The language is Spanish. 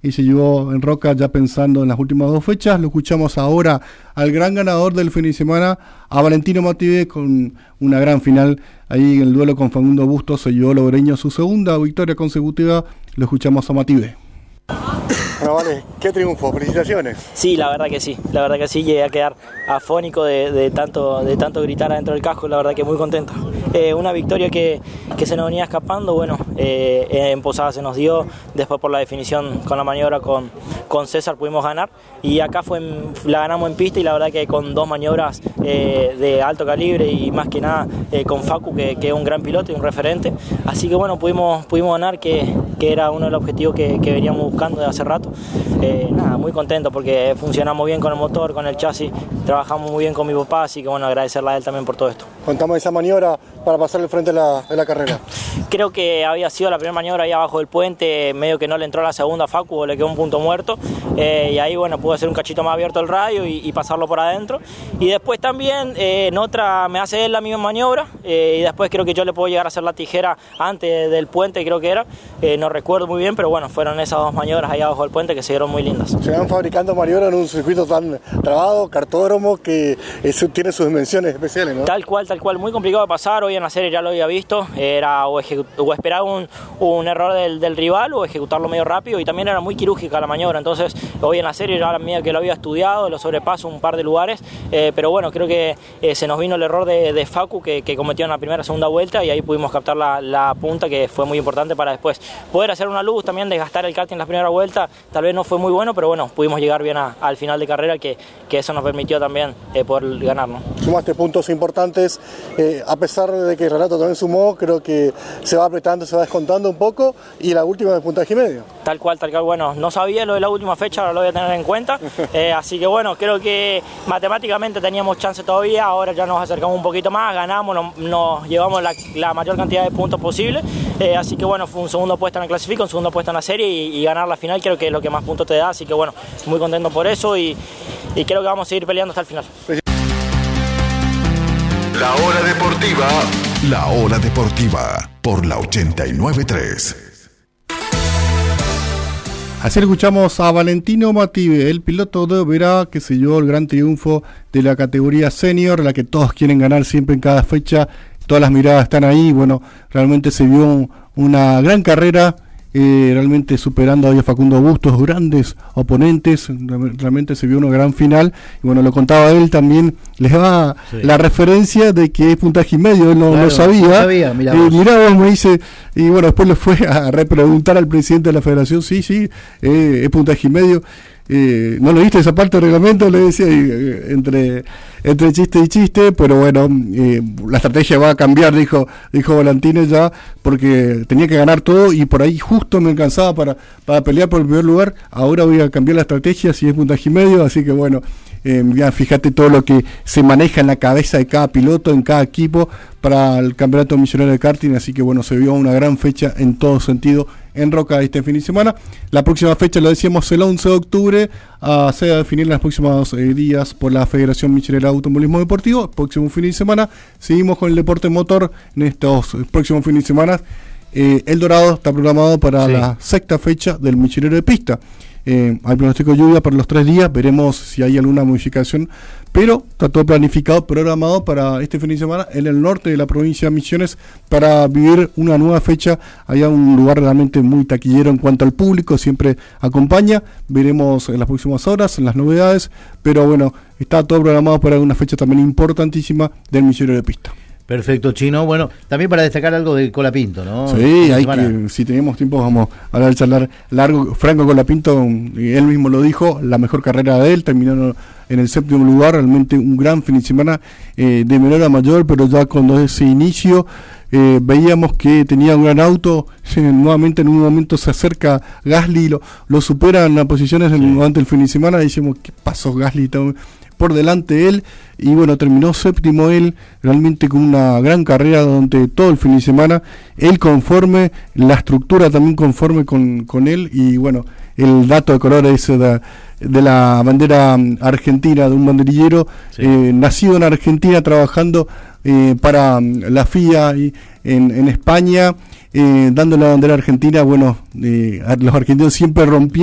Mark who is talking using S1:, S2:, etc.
S1: y se llevó en Roca ya pensando en las últimas 2 fechas. Lo escuchamos ahora al gran ganador del fin de semana, a Valentino Matibé, con una gran final ahí en el duelo con Facundo Bustos. Se llevó Logreño su segunda victoria consecutiva. Lo escuchamos a Matibé.
S2: Bueno, vale, qué triunfo, felicitaciones.
S3: Sí, la verdad que sí, llegué a quedar afónico de tanto gritar adentro del casco, la verdad que muy contento. Una victoria que se nos venía escapando, bueno, en Posada se nos dio, después por la definición con la maniobra con César pudimos ganar, y acá la ganamos en pista, y la verdad que con 2 maniobras de alto calibre, y más que nada con Facu, que es un gran piloto y un referente, así que bueno, pudimos ganar, que era uno de los objetivos que veníamos buscando de hace rato. Nada, muy contento porque funcionamos bien con el motor, con el chasis, trabajamos muy bien con mi papá, así que bueno, agradecerle a él también por todo esto.
S2: Contamos esa maniobra para pasar al frente de la carrera.
S3: Creo que había sido la primera maniobra ahí abajo del puente, medio que no le entró a la segunda a Facu, o le quedó un punto muerto, y ahí bueno, pude hacer un cachito más abierto el radio y pasarlo por adentro, y después también en otra me hace él la misma maniobra, y después creo que yo le puedo llegar a hacer la tijera antes del puente, creo que era, no recuerdo muy bien, pero bueno, fueron esas 2 maniobras ahí abajo del puente que se dieron muy lindas.
S2: Se van fabricando maniobras en un circuito tan trabado, cartódromo, que eso tiene sus dimensiones especiales, ¿no?
S3: Tal cual, muy complicado de pasar. Hoy en la serie ya lo había visto, era o esperar un error del rival o ejecutarlo medio rápido, y también era muy quirúrgica la maniobra, entonces hoy en la serie ya medio que lo había estudiado, lo sobrepaso un par de lugares, pero bueno, creo que se nos vino el error de Facu que cometió en la primera segunda vuelta, y ahí pudimos captar la punta, que fue muy importante para después poder hacer una luz, también desgastar el karting en la primera vuelta. Tal vez no fue muy bueno, pero bueno, pudimos llegar bien al final de carrera, que eso nos permitió también poder ganar, ¿no?
S2: Sumaste puntos importantes, a pesar de que Renato también sumó, creo que se va apretando, se va descontando un poco, y la última de puntaje y medio.
S3: Tal cual, bueno, no sabía lo de la última fecha, ahora lo voy a tener en cuenta, así que bueno, creo que matemáticamente teníamos chance todavía, ahora ya nos acercamos un poquito más, ganamos, nos llevamos la mayor cantidad de puntos posible, así que bueno, fue un segundo puesto en el clasifico, un segundo puesto en la serie, y ganar la final creo que es lo que más puntos te da, así que bueno, muy contento por eso, y creo que vamos a seguir peleando hasta el final.
S4: La Hora Deportiva por la 89.3.
S1: Así escuchamos a Valentino Matibé, el piloto de Oberá, que se llevó el gran triunfo de la categoría senior, la que todos quieren ganar siempre en cada fecha. Todas las miradas están ahí. Bueno, realmente se vio una gran carrera, realmente superando a Facundo Bustos, grandes oponentes. Realmente se vio una gran final, y bueno, lo contaba él también, les daba la referencia de que es puntaje y medio, él no sabía, mirá vos, me dice, y bueno, después le fue a repreguntar al presidente de la federación, sí, es puntaje y medio. ¿No leíste esa parte del reglamento? Le decía, entre chiste y chiste, pero bueno, la estrategia va a cambiar, dijo Valentino ya, porque tenía que ganar todo, y por ahí justo me alcanzaba para pelear por el primer lugar. Ahora voy a cambiar la estrategia, si es puntaje y medio, así que bueno, ya fíjate todo lo que se maneja en la cabeza de cada piloto, en cada equipo, para el campeonato misionero de karting. Así que bueno, se vio una gran fecha en todo sentido en Roca este fin de semana. La próxima fecha, lo decíamos, el 11 de octubre, se va a definir en los próximos días por la Federación Misionera de Automovilismo Deportivo. Próximo fin de semana seguimos con el deporte motor. En estos próximos fines de semana, El Dorado está programado para la 6ª fecha del Misionero de Pista. Hay pronóstico de lluvia para los 3 días, veremos si hay alguna modificación, pero está todo planificado, programado para este fin de semana en el norte de la provincia de Misiones, para vivir una nueva fecha. Allá un lugar realmente muy taquillero en cuanto al público, siempre acompaña. Veremos en las próximas horas, en las novedades, pero bueno, está todo programado para una fecha también importantísima del Misionero de Pista.
S5: Perfecto, Chino. Bueno, también para destacar algo de Colapinto, ¿no?
S1: Sí, si tenemos tiempo vamos a charlar largo. Franco Colapinto, él mismo lo dijo, la mejor carrera de él, terminó en el 7º lugar, realmente un gran fin de semana, de menor a mayor, pero ya cuando ese inicio veíamos que tenía un gran auto, nuevamente en un momento se acerca Gasly, lo supera en las posiciones durante el fin de semana, decimos, ¿qué pasó Gasly? Por delante él, y bueno, terminó 7º él, realmente con una gran carrera durante todo el fin de semana, él conforme, la estructura también conforme con él, y bueno, el dato de color ese de la bandera argentina, de un banderillero nacido en Argentina, trabajando para la FIA en España, dando la bandera argentina. Bueno, los argentinos siempre rompieron